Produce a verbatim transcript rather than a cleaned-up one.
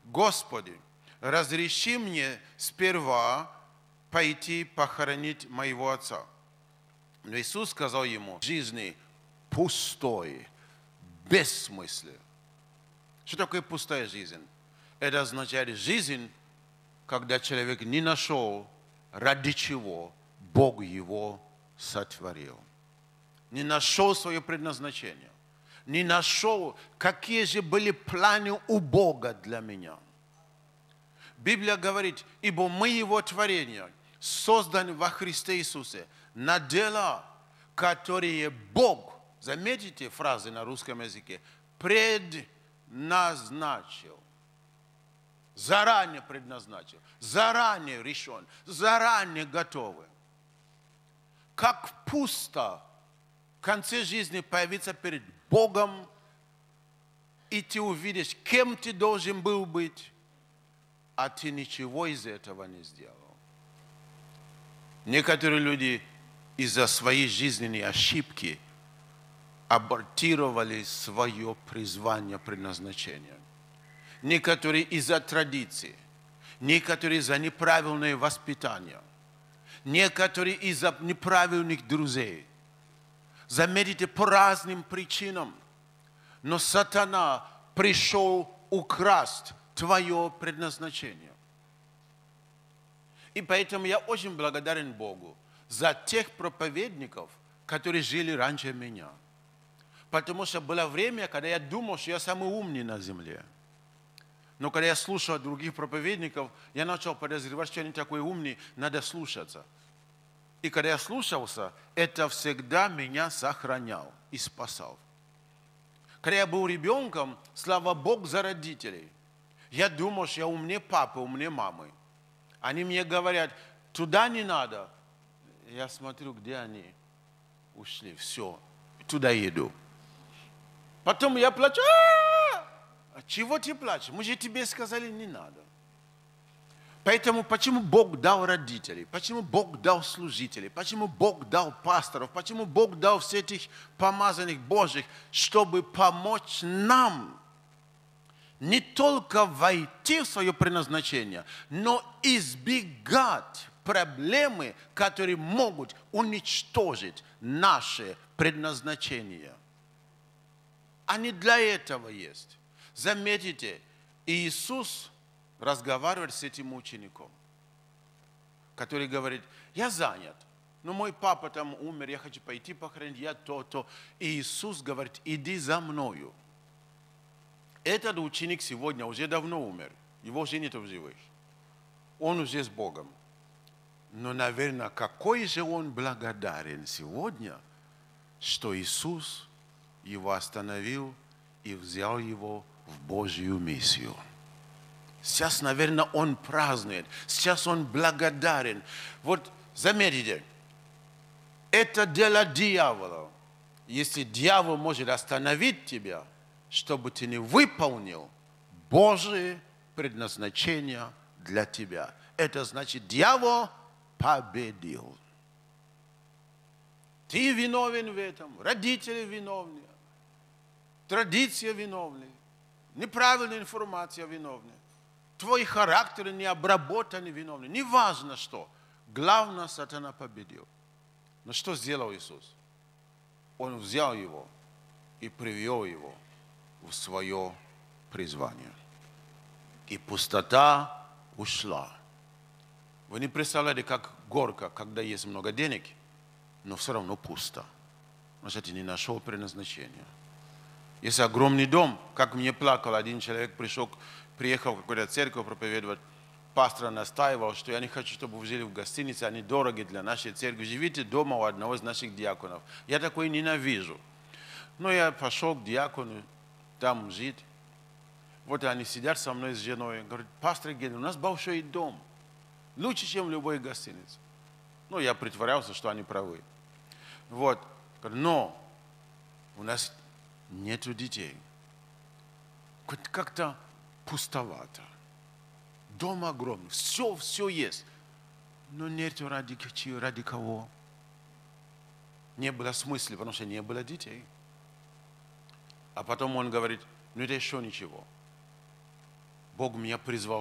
Господи, разреши мне сперва пойти похоронить моего отца. Но Иисус сказал ему: жизни пустой, бессмыслен. Что такое пустая жизнь? Это означает жизнь, когда человек не нашел, ради чего Бог его сотворил. Не нашел свое предназначение. Не нашел, какие же были планы у Бога для меня. Библия говорит: ибо мы Его творение, созданы во Христе Иисусе, на дела, которые Бог, заметите фразы на русском языке, предназначил. Заранее предназначил, заранее решен, заранее готовы. Как пусто в конце жизни появиться перед Богом, и ты увидишь, кем ты должен был быть, а ты ничего из этого не сделал. Некоторые люди из-за своей жизненной ошибки абортировали свое призвание, предназначение. Некоторые из-за традиции, некоторые из-за неправильного воспитания, некоторые из-за неправильных друзей. Заметите, по разным причинам. Но сатана пришел украсть твое предназначение. И поэтому я очень благодарен Богу за тех проповедников, которые жили раньше меня. Потому что было время, когда я думал, что я самый умный на земле. Но когда я слушал других проповедников, я начал подозревать, что они такой умный, надо слушаться. И когда я слушался, это всегда меня сохранял и спасал. Когда я был ребенком, слава Богу за родителей. Я думал, что я умнее папы, умнее мамы. Они мне говорят: туда не надо. Я смотрю, где они ушли. Все, туда еду. Потом я плачу. А чего ты плачешь? Мы же тебе сказали, не надо. Поэтому почему Бог дал родителей? Почему Бог дал служителей? Почему Бог дал пасторов? Почему Бог дал всех этих помазанных Божьих? Чтобы помочь нам не только войти в свое предназначение, но избегать проблемы, которые могут уничтожить наше предназначение. Они для этого есть. Заметите, Иисус разговаривает с этим учеником, который говорит: я занят, но мой папа там умер, я хочу пойти похоронить, я то-то. И Иисус говорит: иди за мною. Этот ученик сегодня уже давно умер, его уже нет в живых. Он уже с Богом. Но, наверное, какой же он благодарен сегодня, что Иисус его остановил и взял его в Божью миссию. Сейчас, наверное, он празднует. Сейчас он благодарен. Вот заметьте, это дело дьявола. Если дьявол может остановить тебя, чтобы ты не выполнил Божие предназначение для тебя, это значит, дьявол победил. Ты виновен в этом, родители виновны, традиция виновна, неправильная информация виновна. Твой характер не обработан, виновный. Неважно что. Главное, сатана победил. Но что сделал Иисус? Он взял его и привел его в свое призвание. И пустота ушла. Вы не представляете, как горько, когда есть много денег, но все равно пусто. Значит, ты не нашел предназначения. Есть огромный дом, как мне плакал один человек, пришел, приехал в какую-то церковь проповедовать, пастор настаивал, что я не хочу, чтобы вы жили в гостинице, они дороги для нашей церкви, живите дома у одного из наших диаконов. Я такой ненавижу. Но я пошел к диакону, там жить. Вот они сидят со мной с женой, говорят: пастор Генри, у нас большой дом, лучше, чем в любой гостинице. Ну, я притворялся, что они правы. Вот, но у нас нету детей. Как-то пустовато. Дом огромный, все, все есть. Но нету ради, ради кого. Не было смысла, потому что не было детей. А потом он говорит: ну это еще ничего. Бог меня призвал